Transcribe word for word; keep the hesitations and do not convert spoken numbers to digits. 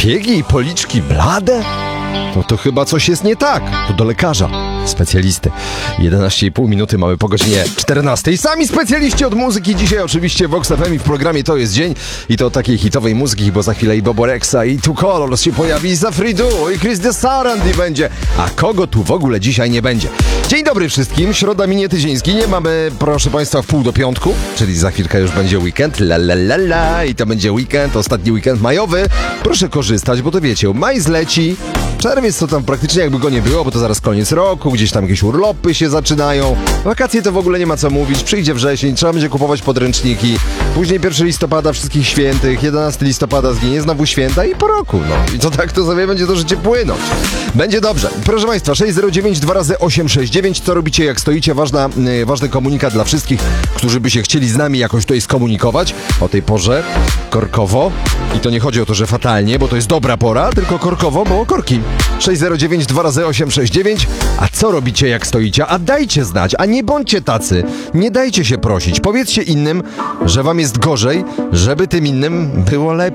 Szpiegi i policzki blade? No to chyba coś jest nie tak. To do lekarza, specjalisty. jedenaście i pół minuty mamy po godzinie czternastej. Sami specjaliści od muzyki. Dzisiaj oczywiście w Vox F M i w programie To Jest Dzień. I to takiej hitowej muzyki, bo za chwilę i Bobo Rexa, i Two Colors się pojawi, i Zafridu, i Chris de Sarandi będzie. A kogo tu w ogóle dzisiaj nie będzie? Dzień dobry wszystkim. Środa minie, tydzień zginie. Mamy, proszę państwa, w pół do piątku, czyli za chwilkę już będzie weekend. La la la la. I to będzie weekend, ostatni weekend majowy. Proszę korzystać, bo to wiecie, maj zleci. Czerwiec to tam praktycznie jakby go nie było, bo to zaraz koniec roku, gdzieś tam jakieś urlopy się zaczynają. Wakacje to w ogóle nie ma co mówić, przyjdzie wrzesień, trzeba będzie kupować podręczniki. Później pierwszego listopada wszystkich świętych, jedenastego listopada zginie, znowu święta i po roku, no. I to tak to sobie będzie to życie płynąć. Będzie dobrze. Proszę państwa, sześć zero dziewięć dwa razy osiem sześć dziewięć. Co robicie jak stoicie? Ważna, yy, ważny komunikat dla wszystkich, którzy by się chcieli z nami jakoś tutaj skomunikować o tej porze. Korkowo. I to nie chodzi o to, że fatalnie, bo to jest dobra pora, tylko korkowo, bo korki. sześć zero dziewięć dwa razy osiem sześć dziewięć. A co robicie jak stoicie? A dajcie znać, a nie bądźcie tacy. Nie dajcie się prosić. Powiedzcie innym, że wam jest gorzej, żeby tym innym było lepiej.